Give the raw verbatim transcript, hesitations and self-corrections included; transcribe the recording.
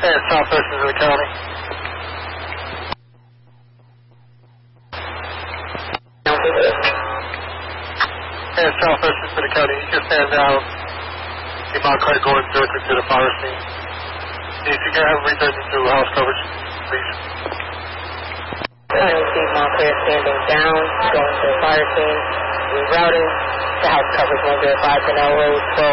And Southwest is in the county. And Southwest is in the county. You can stand down. The Montclair going directly to the fire scene. If you can have returning to house coverage, please. I see Montclair standing down, going to the fire scene, rerouting to house coverage one zero five Canal Road, twelve.